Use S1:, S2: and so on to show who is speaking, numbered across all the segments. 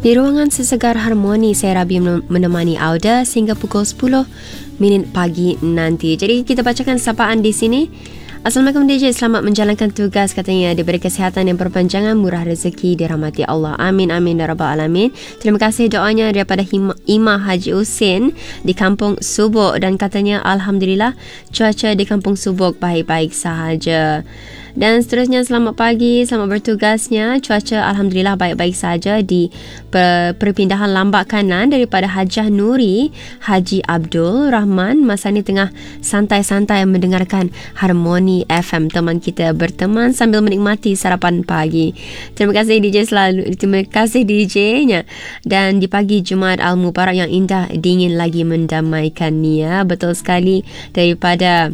S1: Di ruangan sesegar harmoni, saya Rabi menemani Auda sehingga pukul 10 minit pagi nanti. Jadi kita bacakan sapaan di sini. Assalamualaikum DJ, selamat menjalankan tugas. Katanya diberi kesihatan yang berpanjangan, murah rezeki, dirahmati Allah. Amin, amin ya rabbal alamin. Terima kasih doanya daripada Imah Haji Husin di Kampung Subuk, dan katanya Alhamdulillah cuaca di Kampung Subuk baik-baik sahaja. Dan seterusnya, selamat pagi, selamat bertugasnya. Cuaca Alhamdulillah baik-baik saja di perpindahan Lambak Kanan daripada Hajah Nuri Haji Abdul Rahman. Masa ni tengah santai-santai mendengarkan Harmoni FM. Teman kita berteman sambil menikmati sarapan pagi. Terima kasih DJ selalu. Terima kasih DJ-nya. Dan di pagi Jumaat Al-Mubarak yang indah, dingin lagi mendamaikan nia. Betul sekali, daripada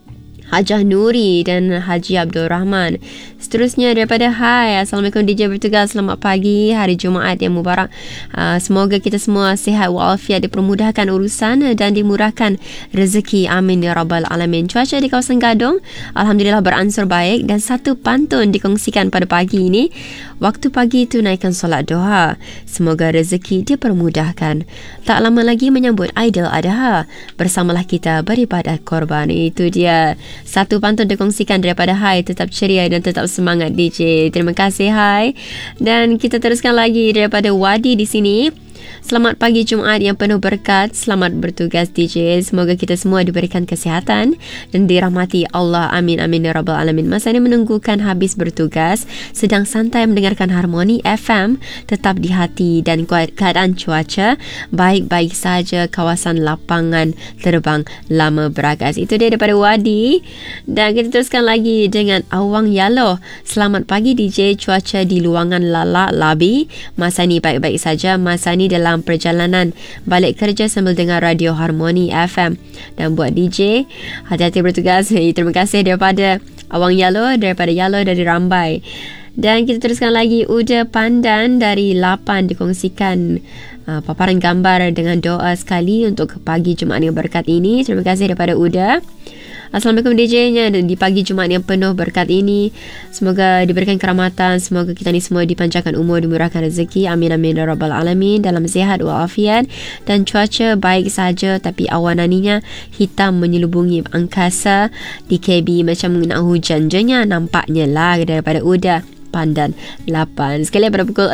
S1: Hajah Nuri dan Haji Abdul Rahman. Seterusnya daripada Hai, Assalamualaikum DJ bertugas, selamat pagi, hari Jumaat yang mubarak. Semoga kita semua sihat walafiat, dipermudahkan urusan dan dimurahkan rezeki. Amin ya rabbal alamin. Cuaca di kawasan Gadong Alhamdulillah beransur baik, dan satu pantun dikongsikan pada pagi ini. Waktu pagi tunaikan solat doa, semoga rezeki dipermudahkan. Tak lama lagi menyambut Aidil Adha, bersamalah kita beribadat korban. Itu dia satu pantun dikongsikan daripada Hai. Tetap ceria dan tetap semangat DJ. Terima kasih Hai. Dan kita teruskan lagi daripada Wadi di sini. Selamat pagi Jumaat yang penuh berkat. Selamat bertugas DJ. Semoga kita semua diberikan kesihatan dan dirahmati Allah. Amin, amin ya rabbal alamin. Masa ini menunggukan habis bertugas, sedang santai mendengarkan Harmoni FM. Tetap di hati dan keadaan cuaca baik-baik saja. Kawasan lapangan terbang Lama Beragas. Itu dia daripada Wadi. Dan kita teruskan lagi dengan Awang Yaloh. Selamat pagi DJ. Cuaca di luangan Lala Labi masa ni baik-baik saja. Masa ni dalam perjalanan balik kerja sambil dengar radio Harmoni FM. Dan buat DJ, hati-hati bertugas. Terima kasih daripada Awang Yaloh, daripada Yaloh dari Rambai. Dan kita teruskan lagi Uda Pandan dari Lapan dikongsikan paparan gambar dengan doa sekali untuk pagi Jumaat yang berkat ini. Terima kasih daripada Uda. Assalamualaikum DJ-nya di pagi Jumaat yang penuh berkat ini. Semoga diberikan keramatan, semoga kita ni semua dipanjangkan umur, dimurahkan rezeki. Amin, amin ya rabbal alamin. Dalam sihat walafiat dan cuaca baik saja, tapi awan aninya hitam menyelubungi angkasa di KB macam nak hujan jenya nampaknya lah. Daripada Uda Pandan 8. Sekali pada pukul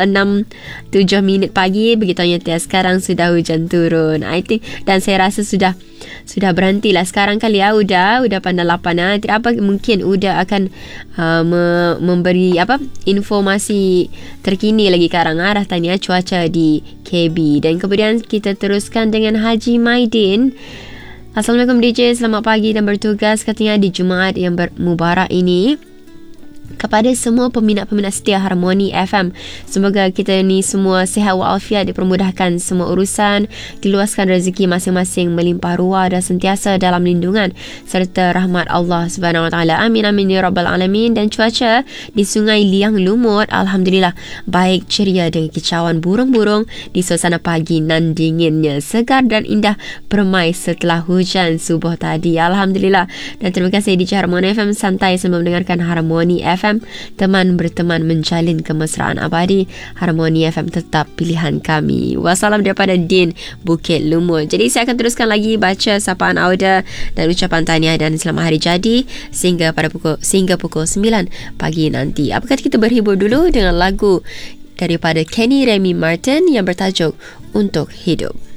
S1: 6.07 minit pagi, begitunya sekarang sudah hujan turun. I think, dan saya rasa sudah berhentilah sekarang kali ya. Udah Pandan 8 tidak apa, mungkin Uda akan memberi informasi terkini lagi ke arah tanya cuaca di KB. Dan kemudian kita teruskan dengan Haji Maidin. Assalamualaikum DJ, selamat pagi dan bertugas. Katanya di Jumaat yang mubarak ini, kepada semua peminat-peminat setia Harmoni FM, semoga kita ni semua sihat walafiat, dipermudahkan semua urusan, diluaskan rezeki masing-masing, melimpah ruah dan sentiasa dalam lindungan serta rahmat Allah Subhanahu Wa Taala. Amin, amin ya rabbal alamin. Dan cuaca di Sungai Liang Lumut Alhamdulillah baik ceria dengan kicauan burung-burung di suasana pagi nan dinginnya, segar dan indah permai setelah hujan subuh tadi. Alhamdulillah. Dan terima kasih DJ Harmoni FM santai sambil mendengarkan Harmoni FM. Teman berteman menjalin kemesraan abadi. Harmoni FM tetap pilihan kami. Wassalam daripada Din Bukit Lumut. Jadi saya akan teruskan lagi baca sapaan Auda dan ucapan tahniah dan selamat hari jadi sehingga pukul 9 pagi nanti. Apa kata kita berhibur dulu dengan lagu daripada Kenny Remy Martin yang bertajuk Untuk Hidup.